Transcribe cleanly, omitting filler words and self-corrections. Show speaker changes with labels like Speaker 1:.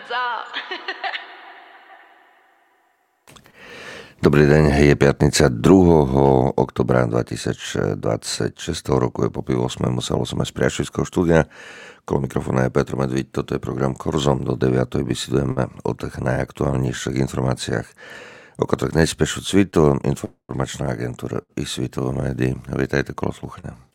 Speaker 1: Dobrý deň, je piatnica 2. oktobra 2026 roku, je po 8. muselo som aj z Priašovského štúdia. Kolo mikrofóna je Petr Medvíd, toto je program Korzom, do 9. vysvetľujeme o tých najaktuálnejších informáciях, o ktorých nejspiešu Svito, informačná agentúra i Svitovo médií. Vítajte, kolo sluchania.